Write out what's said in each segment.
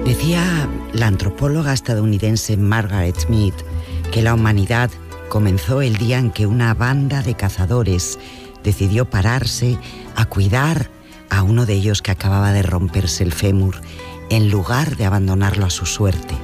Decía la antropóloga estadounidense Margaret Mead que la humanidad comenzó el día en que una banda de cazadores decidió pararse a cuidar a uno de ellos que acababa de romperse el fémur, en lugar de abandonarlo a su suerte.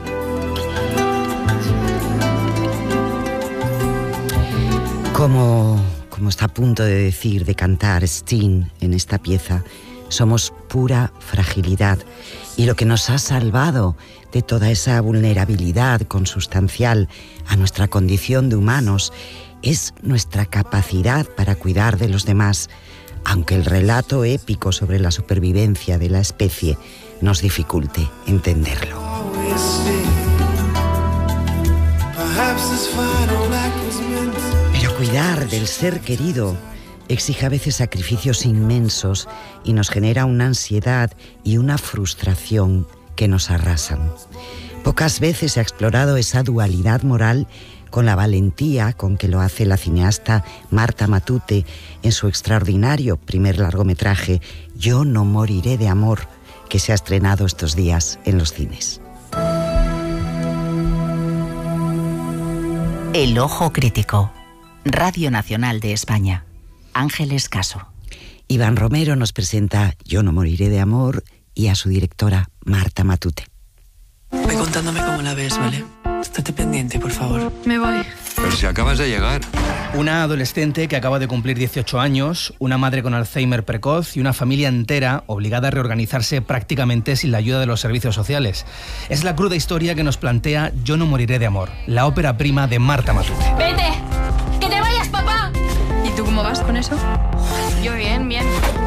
Como está a punto de decir, de cantar Sting en esta pieza, somos pura fragilidad, y lo que nos ha salvado de toda esa vulnerabilidad consustancial a nuestra condición de humanos es nuestra capacidad para cuidar de los demás, aunque el relato épico sobre la supervivencia de la especie nos dificulte entenderlo. Pero cuidar del ser querido exige a veces sacrificios inmensos y nos genera una ansiedad y una frustración que nos arrasan. Pocas veces se ha explorado esa dualidad moral con la valentía con que lo hace la cineasta Marta Matute en su extraordinario primer largometraje Yo no moriré de amor, que se ha estrenado estos días en los cines. El ojo crítico. Radio Nacional de España. Ángeles Caso. Iván Romero nos presenta Yo no moriré de amor y a su directora Marta Matute. Ve contándome cómo la ves, ¿vale? Estate pendiente, por favor. Me voy. Pero si acabas de llegar. Una adolescente que acaba de cumplir 18 años, una madre con Alzheimer precoz y una familia entera obligada a reorganizarse prácticamente sin la ayuda de los servicios sociales. Es la cruda historia que nos plantea Yo no moriré de amor, la ópera prima de Marta Matute. ¡Vete! ¡Que te vayas, papá! ¿Y tú cómo vas con eso? Yo bien, bien.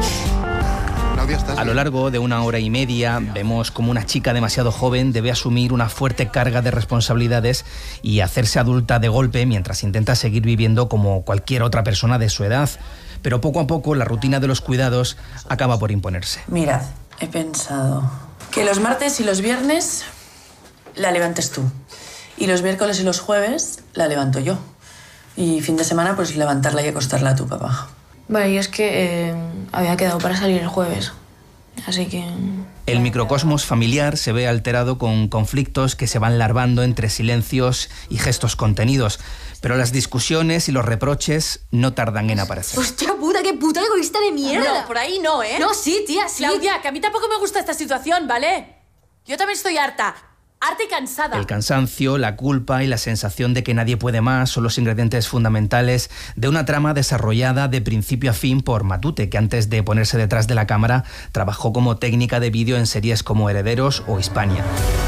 A lo largo de 1 hora y media vemos como una chica demasiado joven debe asumir una fuerte carga de responsabilidades y hacerse adulta de golpe mientras intenta seguir viviendo como cualquier otra persona de su edad. Pero poco a poco la rutina de los cuidados acaba por imponerse. Mirad, he pensado que los martes y los viernes la levantes tú. Y los miércoles y los jueves la levanto yo. Y fin de semana pues levantarla y acostarla a tu papá. Vale, y es que había quedado para salir el jueves, así que... El microcosmos familiar se ve alterado con conflictos que se van larvando entre silencios y gestos contenidos, pero las discusiones y los reproches no tardan en aparecer. ¡Hostia puta, qué puta egoísta de mierda! No, por ahí no, ¿eh? No, sí, tía, sí. Claudia, que a mí tampoco me gusta esta situación, ¿vale? Yo también estoy harta y cansada. El cansancio, la culpa y la sensación de que nadie puede más son los ingredientes fundamentales de una trama desarrollada de principio a fin por Matute, que antes de ponerse detrás de la cámara trabajó como técnica de vídeo en series como Herederos o Hispania.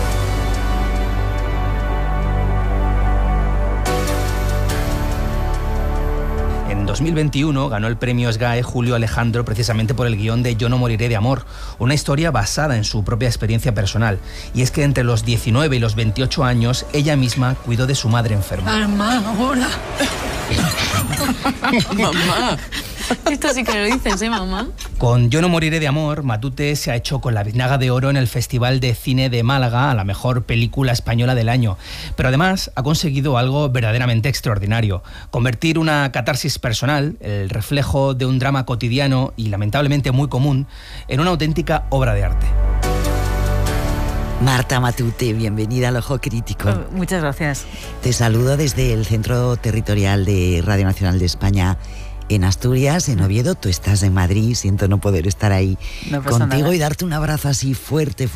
En 2021 ganó el premio SGAE Julio Alejandro precisamente por el guión de Yo no moriré de amor, una historia basada en su propia experiencia personal. Y es que entre los 19 y los 28 años ella misma cuidó de su madre enferma. Mamá, ahora. Mamá. Esto sí que lo dices, ¿eh, mamá? Con Yo no moriré de amor, Matute se ha hecho con la Biznaga de Oro en el Festival de Cine de Málaga a la mejor película española del año. Pero además ha conseguido algo verdaderamente extraordinario: convertir una catarsis personal, el reflejo de un drama cotidiano y lamentablemente muy común, en una auténtica obra de arte. Marta Matute, bienvenida al Ojo Crítico. Muchas gracias. Te saludo desde el Centro Territorial de Radio Nacional de España en Asturias, en Oviedo. Tú estás en Madrid, siento no poder estar ahí contigo y darte un abrazo así fuerte,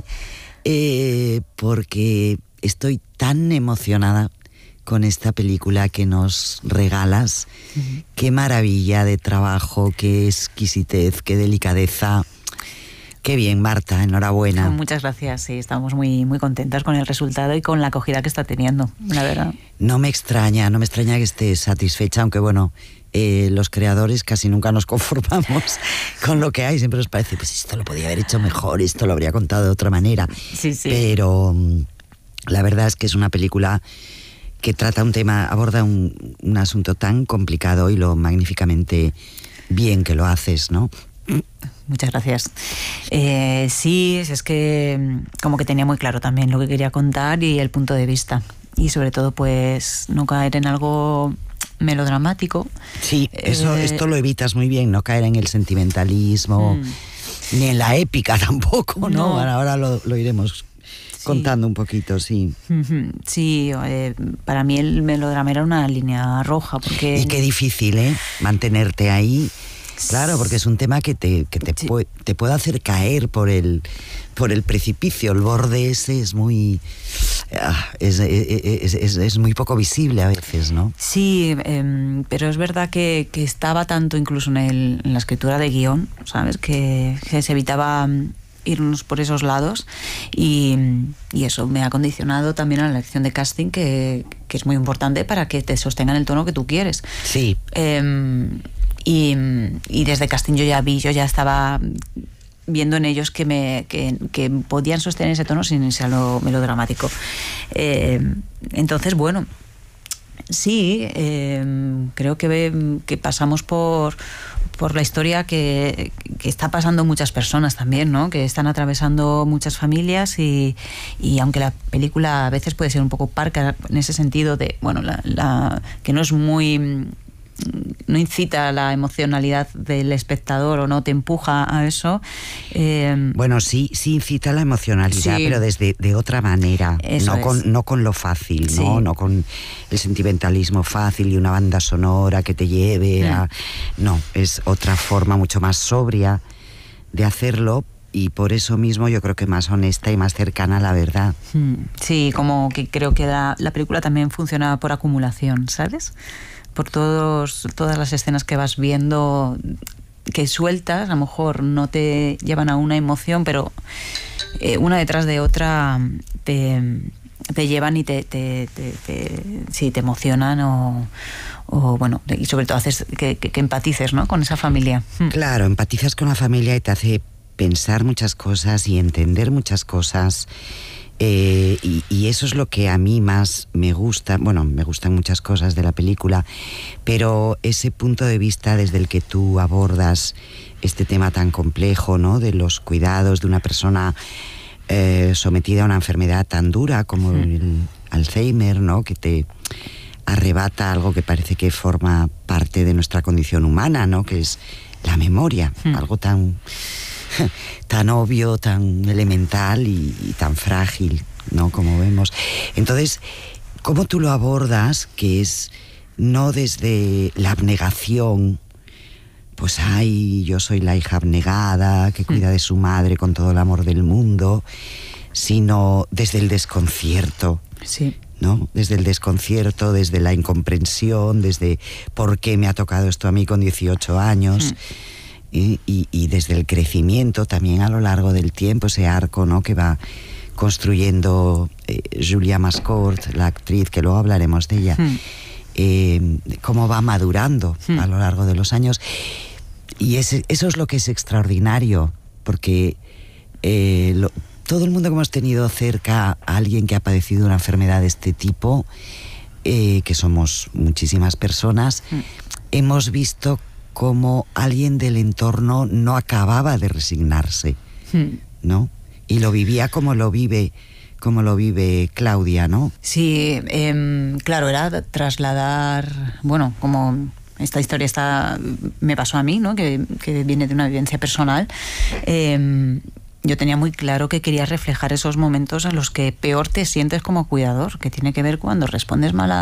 porque estoy tan emocionada con esta película que nos regalas. Qué maravilla de trabajo, qué exquisitez, qué delicadeza. Qué bien, Marta, enhorabuena. Muchas gracias, sí, estamos muy, muy contentas con el resultado y con la acogida que está teniendo, la verdad. No me extraña que estés satisfecha, aunque bueno, los creadores casi nunca nos conformamos con lo que hay, siempre nos parece, pues esto lo podía haber hecho mejor, esto lo habría contado de otra manera. Sí, sí. Pero la verdad es que es una película que trata un tema, aborda un asunto tan complicado y lo magníficamente bien que lo haces, ¿no? Muchas gracias. Sí, es que como que tenía muy claro también lo que quería contar y el punto de vista. Y sobre todo, pues, no caer en algo melodramático. Sí, esto lo evitas muy bien, no caer en el sentimentalismo, ni en la épica tampoco, ¿no? Ahora lo iremos contando un poquito, sí. Sí, para mí el melodrama era una línea roja, porque... Y qué difícil, mantenerte ahí. Claro, porque es un tema que te puede hacer caer por el precipicio. El borde ese es muy... es muy poco visible a veces, ¿no? Sí, pero es verdad que estaba tanto incluso en la escritura de guión, ¿sabes? Que se evitaba irnos por esos lados y eso me ha condicionado también a la elección de casting, que es muy importante para que te sostengan el tono que tú quieres. Sí. Y desde casting yo ya estaba viendo en ellos que podían sostener ese tono sin irse a lo melodramático. Entonces, bueno, sí, creo que pasamos por la historia que está pasando muchas personas también, ¿no? Que están atravesando muchas familias y aunque la película a veces puede ser un poco parca en ese sentido de, bueno, que no es muy... no incita a la emocionalidad del espectador o no te empuja a eso. Bueno, sí incita a la emocionalidad, sí, pero de otra manera, no con lo fácil, sí, no con el sentimentalismo fácil y una banda sonora que te lleve a... No, es otra forma mucho más sobria de hacerlo, y por eso mismo yo creo que más honesta y más cercana a la verdad. Sí, como que creo que la película también funciona por acumulación, ¿sabes? Por todas las escenas que vas viendo, que sueltas, a lo mejor no te llevan a una emoción, pero una detrás de otra te llevan y te emocionan o bueno, y sobre todo haces que empatices, ¿no?, con esa familia. Claro, empatizas con la familia y te hace pensar muchas cosas y entender muchas cosas. Y eso es lo que a mí más me gusta. Bueno, me gustan muchas cosas de la película, pero ese punto de vista desde el que tú abordas este tema tan complejo, ¿no?, de los cuidados de una persona sometida a una enfermedad tan dura como el Alzheimer, ¿no?, que te arrebata algo que parece que forma parte de nuestra condición humana, ¿no?, que es la memoria, algo tan obvio, tan elemental y tan frágil, ¿no?, como vemos. Entonces, ¿cómo tú lo abordas? Que es no desde la abnegación, pues yo soy la hija abnegada que cuida de su madre con todo el amor del mundo, sino desde el desconcierto. Sí. ¿No? Desde el desconcierto, desde la incomprensión, desde por qué me ha tocado esto a mí con 18 años. Y desde el crecimiento también a lo largo del tiempo, ese arco, ¿no?, que va construyendo Julia Mascort, la actriz, que luego hablaremos de ella, cómo va madurando a lo largo de los años. Y eso es lo que es extraordinario, porque todo el mundo que hemos tenido cerca a alguien que ha padecido una enfermedad de este tipo, que somos muchísimas personas, hemos visto como alguien del entorno no acababa de resignarse, ¿no? Y lo vivía como lo vive Claudia, ¿no? Sí, claro, era trasladar, bueno, como esta historia me pasó a mí, ¿no?, que viene de una vivencia personal. Yo tenía muy claro que quería reflejar esos momentos en los que peor te sientes como cuidador, que tiene que ver cuando respondes mal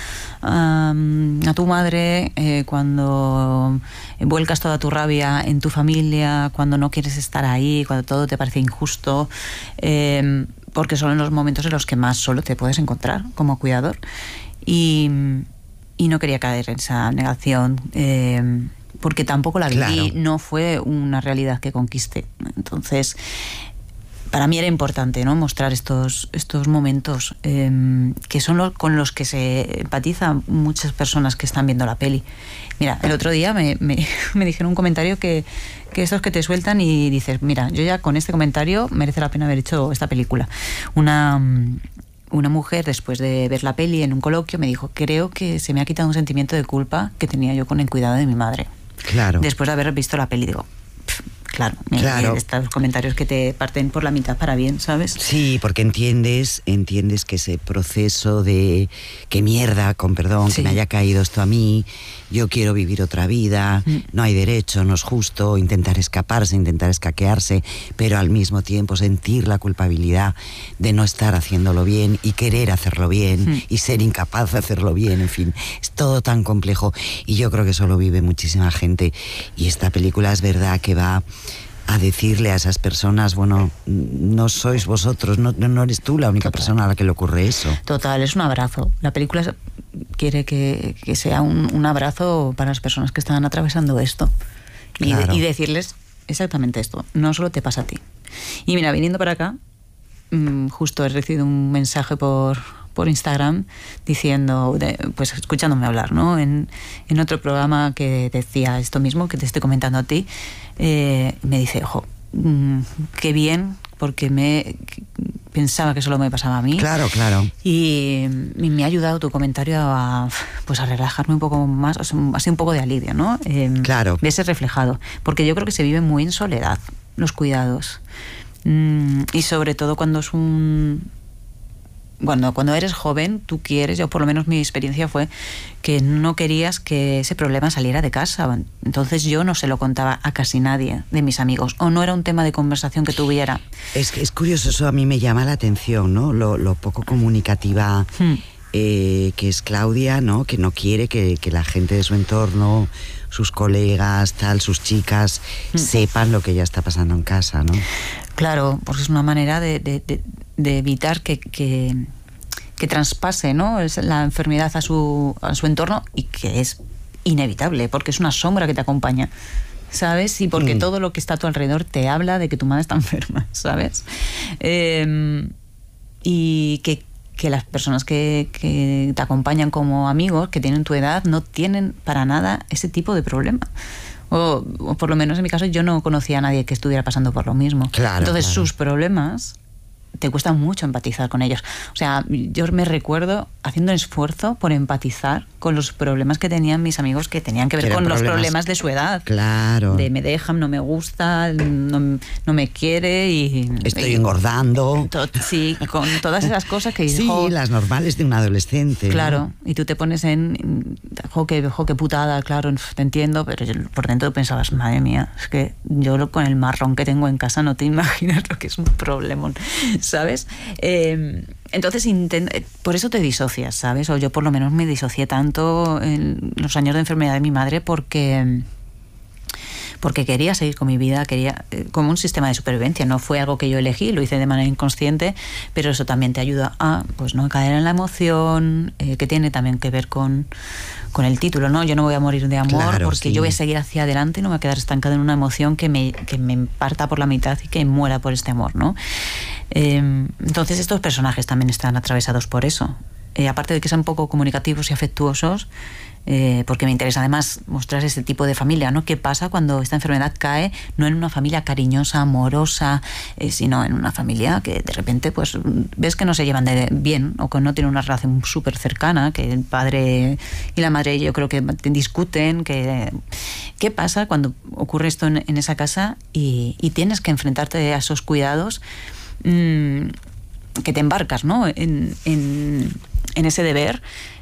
a tu madre, cuando vuelcas toda tu rabia en tu familia, cuando no quieres estar ahí, cuando todo te parece injusto, porque son los momentos en los que más solo te puedes encontrar como cuidador. Y no quería caer en esa negación, porque tampoco la viví, claro. No fue una realidad que conquisté. Entonces, para mí era importante, ¿no?, mostrar estos momentos que son con los que se empatizan muchas personas que están viendo la peli. Mira, el otro día me dijeron un comentario que estos que te sueltan y dices, mira, yo ya con este comentario merece la pena haber hecho esta película. Una mujer, después de ver la peli en un coloquio, me dijo, creo que se me ha quitado un sentimiento de culpa que tenía yo con el cuidado de mi madre. Claro. Después de haber visto la peli, digo, claro. Claro. Estos comentarios que te parten por la mitad para bien, ¿sabes? Sí, porque entiendes que ese proceso de qué mierda, con perdón, Sí. que me haya caído esto a mí, yo quiero vivir otra vida, no hay derecho, no es justo, intentar escaparse, intentar escaquearse, pero al mismo tiempo sentir la culpabilidad de no estar haciéndolo bien y querer hacerlo bien y ser incapaz de hacerlo bien, en fin, es todo tan complejo y yo creo que eso lo vive muchísima gente y esta película es verdad que va a decirle a esas personas, bueno, no sois vosotros, no eres tú la única persona a la que le ocurre eso. Total, es un abrazo. La película quiere que sea un abrazo para las personas que están atravesando esto. Claro. Y decirles exactamente esto, no solo te pasa a ti. Y mira, viniendo para acá, justo he recibido un mensaje por Instagram diciendo, pues escuchándome hablar, ¿no? En otro programa que decía esto mismo que te estoy comentando a ti, me dice, ojo, qué bien, porque pensaba que solo me pasaba a mí. Claro, claro. Y me ha ayudado tu comentario a relajarme un poco más, así un poco de alivio, ¿no? Claro. Verse reflejado, porque yo creo que se vive muy en soledad los cuidados. Y sobre todo cuando es cuando eres joven, tú quieres, yo por lo menos mi experiencia fue que no querías que ese problema saliera de casa. Entonces yo no se lo contaba a casi nadie de mis amigos, o no era un tema de conversación que tuviera. Es curioso, eso a mí me llama la atención, ¿no? Lo poco comunicativa que es Claudia, ¿no? Que no quiere que la gente de su entorno, sus colegas, tal, sus chicas, sepan lo que ella está pasando en casa, ¿no? Claro, porque es una manera de evitar que traspase, ¿no? La enfermedad a su entorno, y que es inevitable, porque es una sombra que te acompaña, ¿sabes? Y porque todo lo que está a tu alrededor te habla de que tu madre está enferma, ¿sabes? Y que las personas que te acompañan como amigos, que tienen tu edad, no tienen para nada ese tipo de problema. O por lo menos en mi caso yo no conocía a nadie que estuviera pasando por lo mismo. Claro, entonces claro. sus problemas te cuesta mucho empatizar con ellos. O sea, yo me recuerdo haciendo un esfuerzo por empatizar con los problemas que tenían mis amigos, que tenían que ver con los problemas de su edad. Claro. De me dejan, no me gusta, no me quiere y... Estoy engordando. Sí, con todas esas cosas que dices, Sí, jo, las normales de un adolescente. claro, ¿no? y tú te pones jo, qué putada, claro, te entiendo, pero por dentro pensabas, madre mía, es que yo con el marrón que tengo en casa no te imaginas lo que es un problemón, ¿sabes? Entonces por eso te disocias, ¿sabes? O yo por lo menos me disocié tanto en los años de enfermedad de mi madre porque quería seguir con mi vida, quería como un sistema de supervivencia. No fue algo que yo elegí, lo hice de manera inconsciente, pero eso también te ayuda a pues no caer en la emoción, que tiene también que ver con el título, ¿no? Yo no voy a morir de amor, Claro, porque sí. yo voy a seguir hacia adelante y no me voy a quedar estancada en una emoción que me parta por la mitad y que muera por este amor, ¿no? Entonces estos personajes también están atravesados por eso. Aparte de que sean poco comunicativos y afectuosos, porque me interesa además mostrar ese tipo de familia, ¿no? ¿Qué pasa cuando esta enfermedad cae no en una familia cariñosa, amorosa, sino en una familia que de repente pues ves que no se llevan bien, o que no tienen una relación súper cercana, que el padre y la madre yo creo que discuten, ¿qué pasa cuando ocurre esto en esa casa y tienes que enfrentarte a esos cuidados, que te embarcas, ¿no? en ese deber,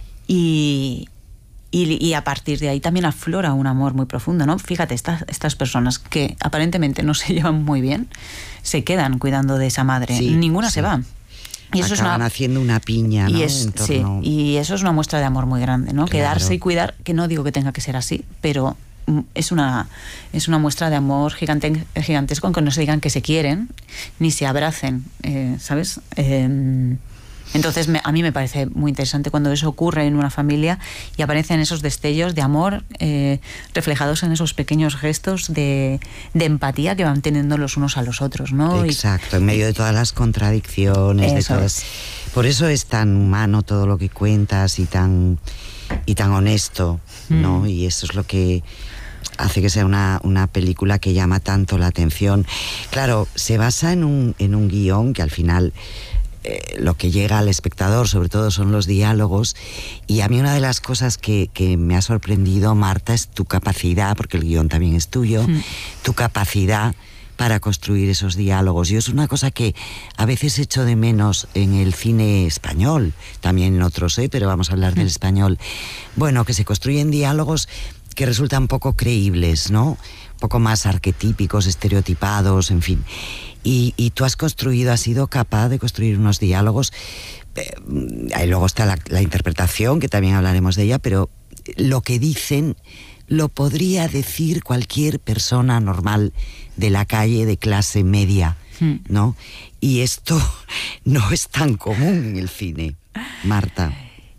y a partir de ahí también aflora un amor muy profundo, ¿no? Fíjate, estas personas que aparentemente no se llevan muy bien, se quedan cuidando de esa madre. Sí, ninguna sí. se va. Y eso Acaban haciendo una piña, ¿no? y eso es una muestra de amor muy grande, ¿no? Claro. Quedarse y cuidar, que no digo que tenga que ser así, pero es una muestra de amor gigantesco, aunque no se digan que se quieren ni se abracen, ¿sabes? Entonces a mí me parece muy interesante cuando eso ocurre en una familia y aparecen esos destellos de amor reflejados en esos pequeños gestos de empatía que van teniendo los unos a los otros, ¿no? Exacto, en medio de todas las contradicciones, de todas. Por eso es tan humano todo lo que cuentas y tan honesto, ¿no? Y eso es lo que hace que sea una película que llama tanto la atención. Claro, se basa en un guión que al final lo que llega al espectador, sobre todo, son los diálogos. Y a mí una de las cosas que me ha sorprendido, Marta, es tu capacidad, porque el guión también es tuyo, tu capacidad para construir esos diálogos. Y es una cosa que a veces echo de menos en el cine español, también en otros, pero vamos a hablar del español. Bueno, que se construyen diálogos que resultan poco creíbles, ¿no? Un poco más arquetípicos, estereotipados, en fin. Y tú has sido capaz de construir unos diálogos. Ahí luego está la interpretación, que también hablaremos de ella, pero lo que dicen lo podría decir cualquier persona normal de la calle, de clase media, ¿no? Y esto no es tan común en el cine, Marta.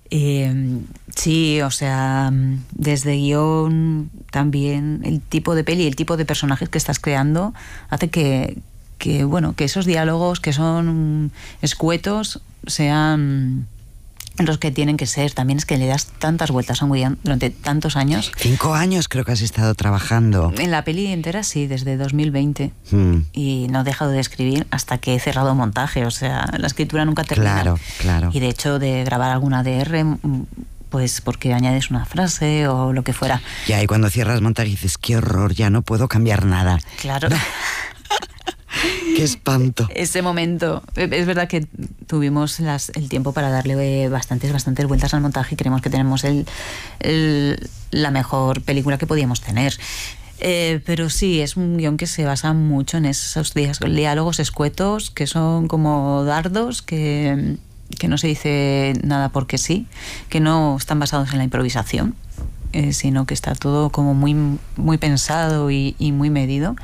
Sí, o sea, desde guión también el tipo de peli, el tipo de personajes que estás creando hace que esos diálogos que son escuetos sean los que tienen que ser. También es que le das tantas vueltas a un guión durante tantos años. 5 años creo que has estado trabajando. En la peli entera sí, desde 2020. Y no he dejado de escribir hasta que he cerrado montaje. O sea, la escritura nunca termina. Claro. Y de hecho de grabar alguna DR, pues porque añades una frase o lo que fuera. Ya, y cuando cierras montaje dices, qué horror, ya no puedo cambiar nada. Claro. No. ¡Qué espanto! Ese momento, es verdad que tuvimos el tiempo para darle bastantes vueltas al montaje y creemos que tenemos la mejor película que podíamos tener. Pero sí, es un guión que se basa mucho en esos diálogos escuetos que son como dardos, que no se dice nada porque sí, que no están basados en la improvisación, sino que está todo como muy, muy pensado y muy medido.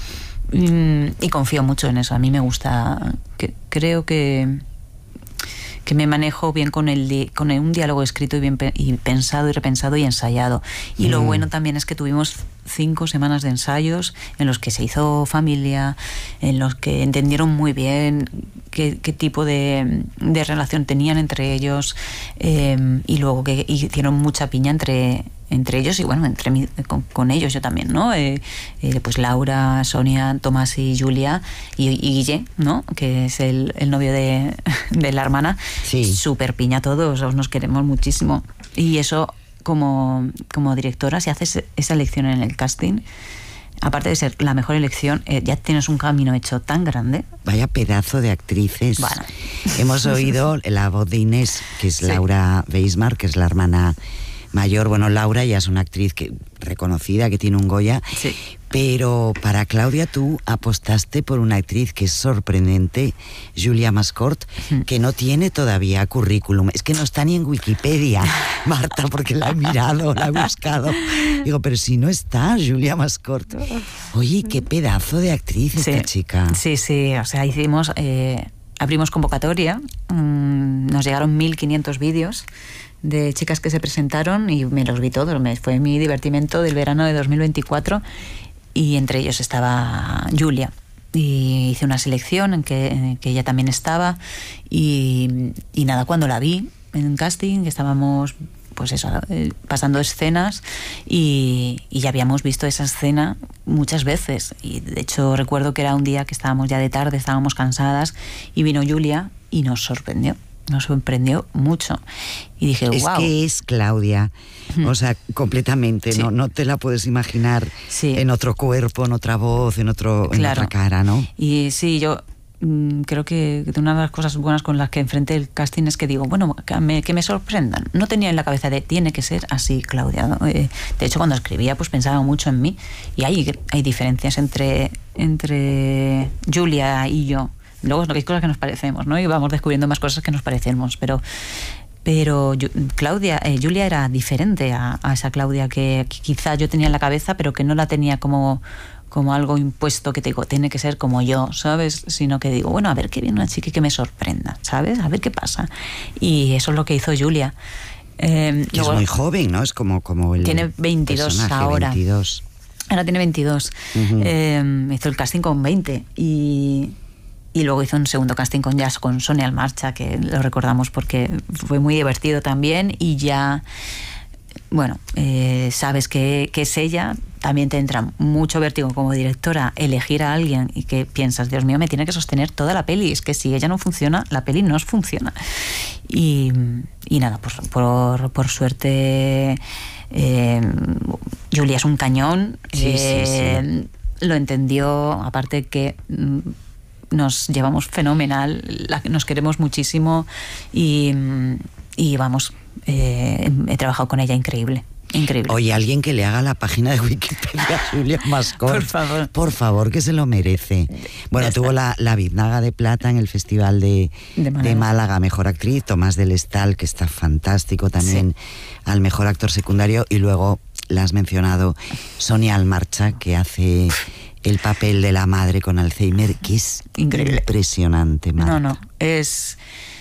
Y confío mucho en eso. A mí me gusta, creo que me manejo bien con un diálogo escrito y pensado y repensado y ensayado. Y lo bueno también es que tuvimos 5 semanas de ensayos en los que se hizo familia, en los que entendieron muy bien qué tipo de relación tenían entre ellos, y luego que hicieron mucha piña entre ellos y bueno, con ellos yo también, ¿no? Pues Laura, Sonia, Tomás y Julia y Guille, ¿no? Que es el novio de la hermana. Sí. Súper piña todos, nos queremos muchísimo. Y eso, como directora, si haces esa elección en el casting, aparte de ser la mejor elección, ya tienes un camino hecho tan grande. Vaya pedazo de actrices. Bueno. Hemos oído la voz de Inés, que es Laura Weismar, que es la hermana mayor. Bueno, Laura ya es una actriz reconocida, que tiene un Goya. Sí. Pero para Claudia tú apostaste por una actriz que es sorprendente, Julia Mascort, que no tiene todavía currículum. Es que no está ni en Wikipedia, Marta, porque la he mirado, la he buscado. Digo, pero si no está Julia Mascort. Oye, qué pedazo de actriz esta chica. Sí, o sea, abrimos convocatoria, nos llegaron 1.500 vídeos de chicas que se presentaron y me los vi todos. Fue mi divertimento del verano de 2024 y entre ellos estaba Julia. Y hice una selección en que ella también estaba y nada, cuando la vi en casting, estábamos pues eso, pasando escenas y ya habíamos visto esa escena muchas veces. Y de hecho recuerdo que era un día que estábamos ya de tarde, estábamos cansadas y vino Julia y nos sorprendió mucho. Y dije, wow. Es que es Claudia, o sea, completamente, Sí. no te la puedes imaginar en otro cuerpo, en otra voz, en otra cara, ¿no? Y sí, yo creo que una de las cosas buenas con las que enfrenté el casting es que digo, bueno, que me sorprendan. No tenía en la cabeza de tiene que ser así, Claudia, ¿no? De hecho, cuando escribía, pues pensaba mucho en mí. Y hay diferencias entre Julia y yo. Luego hay cosas que nos parecemos, ¿no? Y vamos descubriendo más cosas que nos parecemos, pero Julia era diferente a esa Claudia que quizá yo tenía en la cabeza, pero que no la tenía como algo impuesto que te digo, tiene que ser como yo, ¿sabes? Sino que digo, bueno, a ver, que viene una chica que me sorprenda, ¿sabes? A ver qué pasa. Y eso es lo que hizo Julia. Luego, es muy joven, ¿no? Es como el tiene 22 ahora. 22. Ahora tiene 22. Hizo el casting con 20 y luego hizo un segundo casting con Sonia Almarcha, que lo recordamos porque fue muy divertido también y ya, bueno, sabes que es ella, también te entra mucho vértigo como directora elegir a alguien y que piensas, Dios mío, me tiene que sostener toda la peli, es que si ella no funciona, la peli no funciona. Y nada, pues por suerte Julia es un cañón. Sí. Lo entendió, aparte que nos llevamos fenomenal, nos queremos muchísimo y vamos, he trabajado con ella increíble. Oye, alguien que le haga la página de Wikipedia a Julia Mascort. Por favor, que se lo merece. Bueno, tuvo la Biznaga de Plata en el Festival de Málaga, Mejor Actriz, Tomás del Estal, que está fantástico también, al Mejor Actor Secundario, y luego la has mencionado, Sonia Almarcha, que hace el papel de la madre con Alzheimer, que es increíble, impresionante. Marta. No, es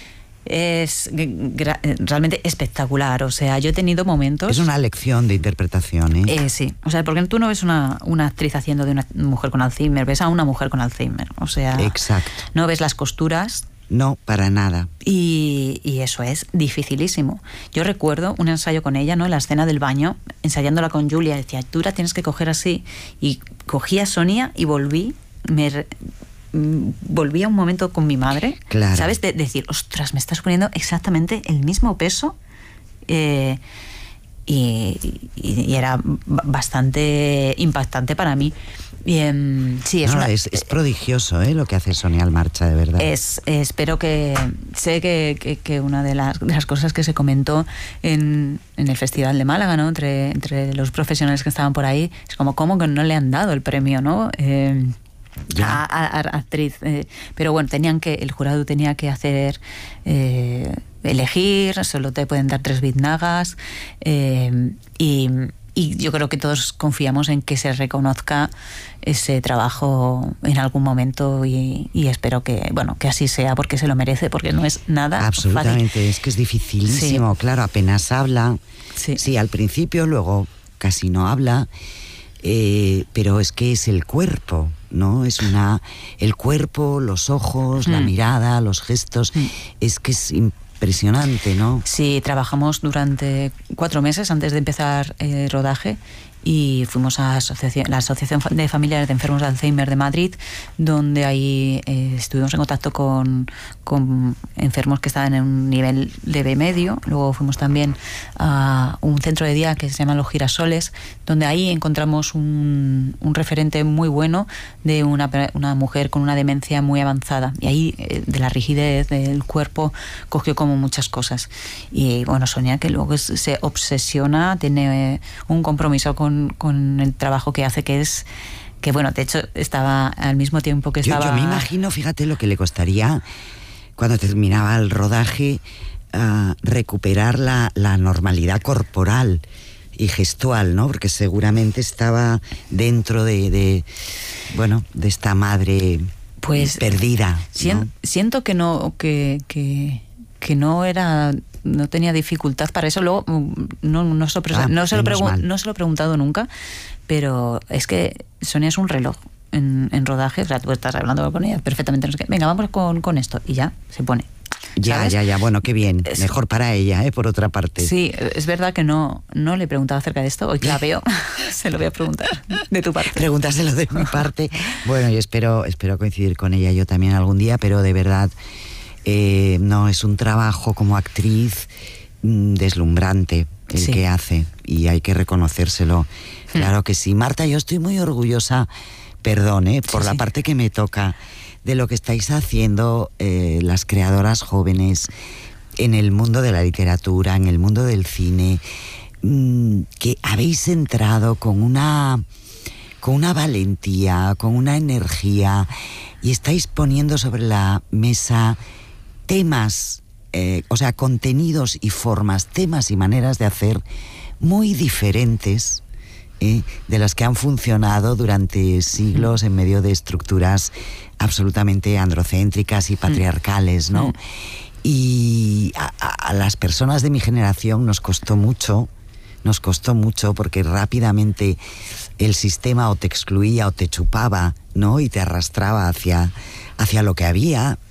realmente espectacular. O sea, yo he tenido momentos... Es una lección de interpretación, ¿eh? Sí, o sea, porque tú no ves una actriz haciendo de una mujer con Alzheimer, ves a una mujer con Alzheimer. O sea, exacto. No ves las costuras. No, para nada. Y eso es dificilísimo. Yo recuerdo un ensayo con ella, ¿no? En la escena del baño, ensayándola con Julia, decía, tú la tienes que coger así. Y cogí a Sonia y volví a un momento con mi madre, claro. ¿Sabes? De decir, ostras, me estás poniendo exactamente el mismo peso, y era bastante impactante para mí. Sí, es prodigioso, lo que hace Sonia Almarcha, de verdad. Espero que... Sé que una de las cosas que se comentó en el Festival de Málaga, ¿no? Entre los profesionales que estaban por ahí, es como, ¿cómo que no le han dado el premio, no? A actriz, pero bueno, el jurado tenía que hacer elegir, solo te pueden dar 3 biznagas, y yo creo que todos confiamos en que se reconozca ese trabajo en algún momento, y espero que así sea, porque se lo merece, porque no es nada absolutamente fácil. Es que es dificilísimo, sí. Claro, apenas habla, sí, al principio, luego casi no habla, pero es que es el cuerpo, ¿no? Es el cuerpo, los ojos, la mirada, los gestos, es que es impresionante, ¿no? Sí, trabajamos durante 4 meses antes de empezar el rodaje, y fuimos a la Asociación de Familiares de Enfermos de Alzheimer de Madrid, donde ahí estuvimos en contacto con enfermos que estaban en un nivel de B medio. Luego fuimos también a un centro de día que se llama Los Girasoles, donde ahí encontramos un referente muy bueno de una mujer con una demencia muy avanzada, y ahí de la rigidez del cuerpo cogió como muchas cosas. Y bueno, Sonia, que luego se obsesiona, tiene un compromiso con el trabajo que hace, que bueno, de hecho estaba al mismo tiempo que estaba... Yo me imagino, fíjate lo que le costaría cuando terminaba el rodaje recuperar la normalidad corporal y gestual, ¿no? Porque seguramente estaba dentro de esta madre pues perdida, ¿no? Siento que no tenía dificultad para eso. Luego no se lo he preguntado nunca, pero es que Sonia es un reloj en rodaje. O sea, tú estás hablando con ella perfectamente, no sé qué, venga, vamos con esto, y ya se pone. ¿Sabes? Ya, bueno, qué bien, mejor para ella, por otra parte. Sí, es verdad que no le he preguntado acerca de esto, hoy que la veo, se lo voy a preguntar de tu parte. Pregúntaselo de mi parte. Bueno, yo espero coincidir con ella yo también algún día, pero de verdad... no, es un trabajo como actriz deslumbrante el que hace, y hay que reconocérselo. Claro que sí. Marta, yo estoy muy orgullosa, perdón, por la parte que me toca, de lo que estáis haciendo las creadoras jóvenes en el mundo de la literatura, en el mundo del cine, que habéis entrado con una valentía, con una energía, y estáis poniendo sobre la mesa temas, contenidos y formas, temas y maneras de hacer muy diferentes de las que han funcionado durante siglos en medio de estructuras absolutamente androcéntricas y patriarcales, ¿no? Y a las personas de mi generación nos costó mucho porque rápidamente el sistema o te excluía o te chupaba, ¿no? Y te arrastraba hacia lo que había.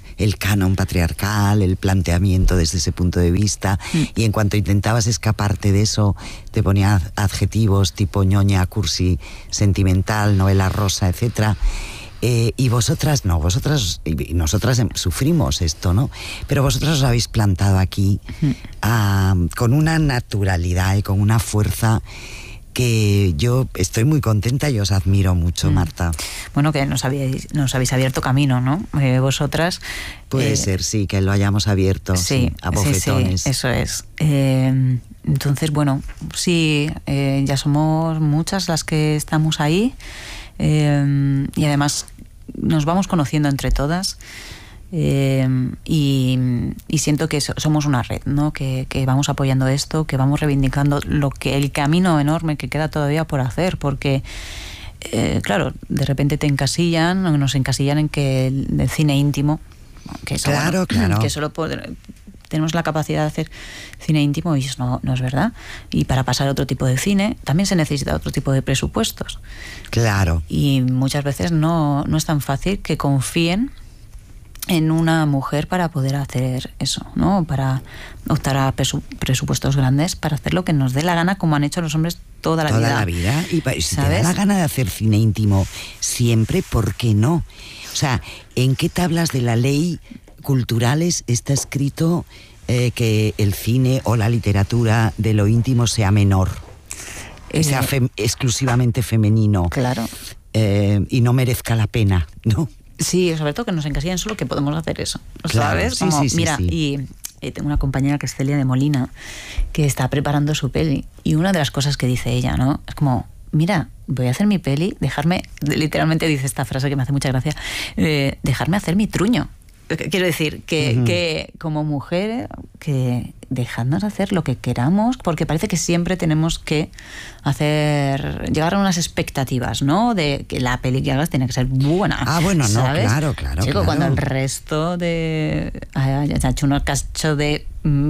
el canon patriarcal, el planteamiento desde ese punto de vista, y en cuanto intentabas escaparte de eso, te ponías adjetivos tipo ñoña, cursi, sentimental, novela rosa, etcétera. Y vosotras no, y nosotras sufrimos esto, ¿no? Pero vosotras os habéis plantado aquí con una naturalidad y con una fuerza que yo estoy muy contenta y os admiro mucho, Marta. Bueno, que nos habéis abierto camino, ¿no? Vosotras... Puede ser, sí, que lo hayamos abierto, sí, a bofetones. Sí, eso es. Entonces, bueno, sí, ya somos muchas las que estamos ahí. Y además nos vamos conociendo entre todas, y siento que somos una red, ¿no? Que vamos apoyando esto, que vamos reivindicando el camino enorme que queda todavía por hacer, porque claro, de repente nos encasillan en que el cine íntimo, que eso, claro. Que solo tenemos la capacidad de hacer cine íntimo, y eso no es verdad. Y para pasar a otro tipo de cine también se necesita otro tipo de presupuestos. Claro. Y muchas veces no es tan fácil que confíen en una mujer para poder hacer eso, ¿no? Para optar a presupuestos grandes para hacer lo que nos dé la gana, como han hecho los hombres toda la vida. Toda la vida. Y si te da la gana de hacer cine íntimo siempre, ¿por qué no? O sea, ¿en qué tablas de la ley culturales está escrito que el cine o la literatura de lo íntimo sea menor, que sea exclusivamente femenino? Claro. Y no merezca la pena, ¿no? Sí, sobre todo que nos encasillan solo que podemos hacer eso, ¿sabes? Claro, sí, mira, sí. Y tengo una compañera que es Celia de Molina, que está preparando su peli, y una de las cosas que dice ella, ¿no? Es como, mira, voy a hacer mi peli, literalmente dice esta frase que me hace mucha gracia, dejarme hacer mi truño. Quiero decir que como mujer, que dejadnos hacer lo que queramos, porque parece que siempre tenemos que llegar a unas expectativas, ¿no? De que la peli que hagas tiene que ser buena. Ah, bueno, ¿sabes? No, claro. Chico, cuando el resto ha hecho unos cachos de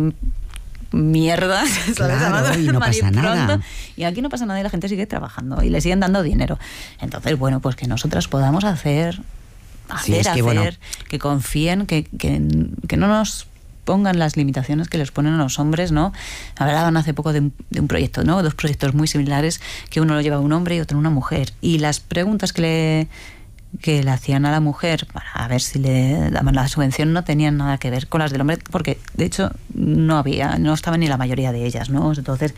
mierda, ¿sabes? Claro, y no pasa nada. Y aquí no pasa nada y la gente sigue trabajando y le siguen dando dinero. Entonces, bueno, pues que nosotras podamos hacer, que confíen, que no nos pongan las limitaciones que les ponen a los hombres, ¿no? Hablaban hace poco de un proyecto, ¿no? 2 proyectos muy similares, que uno lo lleva un hombre y otro una mujer. Y las preguntas que le hacían a la mujer para ver si le daban la subvención no tenían nada que ver con las del hombre, porque de hecho no estaban ni la mayoría de ellas, ¿no? Entonces...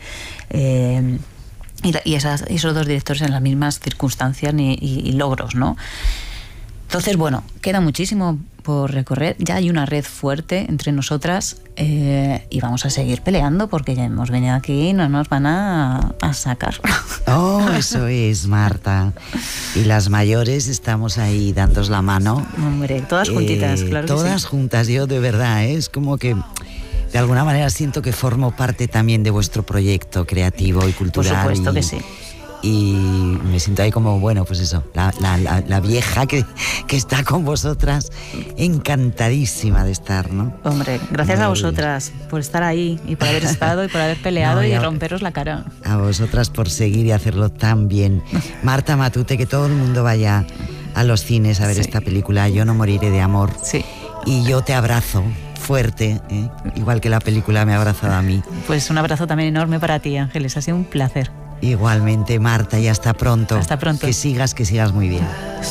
y esos 2 directores en las mismas circunstancias y logros, ¿no? Entonces, bueno, queda muchísimo por recorrer. Ya hay una red fuerte entre nosotras, y vamos a seguir peleando porque ya hemos venido aquí y no nos van a sacar. Oh, eso es, Marta. Y las mayores estamos ahí dándos la mano. Hombre, todas juntitas, claro que sí. Todas juntas, yo de verdad, es como que de alguna manera siento que formo parte también de vuestro proyecto creativo y cultural. Por supuesto que sí. Y me siento ahí como, bueno, pues eso, la vieja que está con vosotras, encantadísima de estar, ¿no? Hombre, gracias a vosotras por estar ahí y por haber estado y por haber peleado y romperos la cara. A vosotras por seguir y hacerlo tan bien. Marta Matute, que todo el mundo vaya a los cines a ver esta película, Yo no moriré de amor. Sí. Y yo te abrazo fuerte, igual que la película me ha abrazado a mí. Pues un abrazo también enorme para ti, Ángeles, ha sido un placer. Igualmente, Marta, y hasta pronto. Hasta pronto. Que sigas muy bien.